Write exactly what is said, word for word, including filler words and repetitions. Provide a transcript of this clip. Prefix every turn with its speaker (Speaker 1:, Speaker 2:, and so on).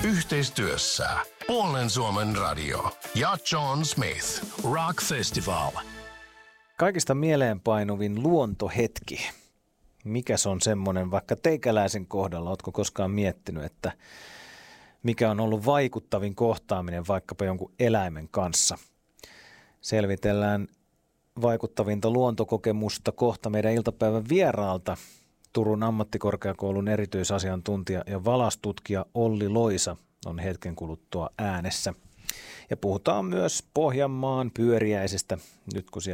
Speaker 1: Yhteistyössä Puolen Suomen radio ja John Smith Rock Festival.
Speaker 2: Kaikista mieleenpainuvin luontohetki. Mikäs on semmoinen, vaikka teikäläisen kohdalla, ootko koskaan miettinyt, että mikä on ollut vaikuttavin kohtaaminen vaikkapa jonkun eläimen kanssa? Selvitellään vaikuttavinta luontokokemusta kohta meidän iltapäivän vieraalta. Turun ammattikorkeakoulun erityisasiantuntija ja valastutkija Olli Loisa on hetken kuluttua äänessä. Ja puhutaan myös Pohjanmaan pyöriäisestä, nyt kun siellä